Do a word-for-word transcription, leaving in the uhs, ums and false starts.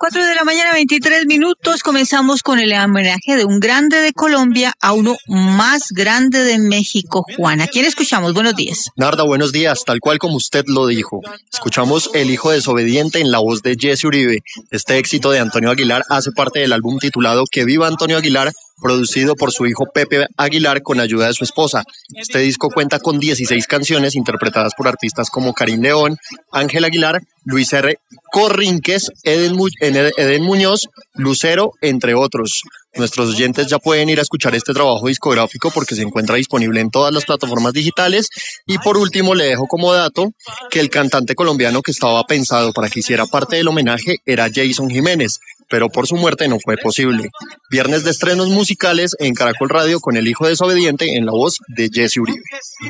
cuatro de la mañana, veintitrés minutos. Comenzamos con el homenaje de un grande de Colombia a uno más grande de México, Juan. ¿A quién escuchamos? Buenos días. Narda, buenos días. Tal cual como usted lo dijo. Escuchamos El hijo desobediente en la voz de Jesse Uribe. Este éxito de Antonio Aguilar hace parte del álbum titulado Que viva Antonio Aguilar, producido por su hijo Pepe Aguilar con ayuda de su esposa. Este disco cuenta con dieciséis canciones interpretadas por artistas como Karim León, Ángel Aguilar, Luis R. Corrinques, Eden, Mu Eden Muñoz, Lucero, entre otros. Nuestros oyentes ya pueden ir a escuchar este trabajo discográfico porque se encuentra disponible en todas las plataformas digitales. Y por último le dejo como dato que el cantante colombiano que estaba pensado para que hiciera parte del homenaje era Jason Jiménez, pero por su muerte no fue posible. Viernes de estrenos musicales en Caracol Radio con El hijo desobediente en la voz de Jesse Uribe.